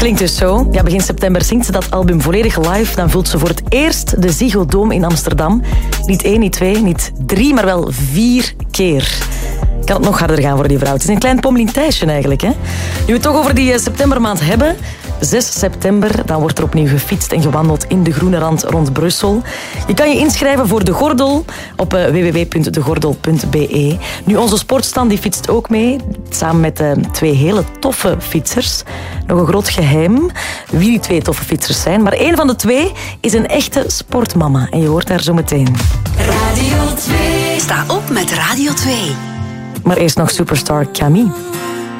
klinkt dus zo. Ja, begin september zingt ze dat album volledig live. Dan vult ze voor het eerst de Ziggo Dome in Amsterdam. Niet 1, niet 2, niet 3, maar wel 4 keer. Kan het nog harder gaan voor die vrouw. Het is een klein pommelintijsje eigenlijk. Hè? Nu we het toch over die septembermaand hebben... 6 september, dan wordt er opnieuw gefietst en gewandeld in de groene rand rond Brussel. Je kan je inschrijven voor De Gordel op www.degordel.be. Nu, onze sportstand die fietst ook mee, samen met 2 hele toffe fietsers. Nog een groot geheim wie die 2 toffe fietsers zijn. Maar één van de 2 is een echte sportmama. En je hoort haar zo meteen. Radio 2. Sta op met Radio 2. Maar eerst nog superstar Camille.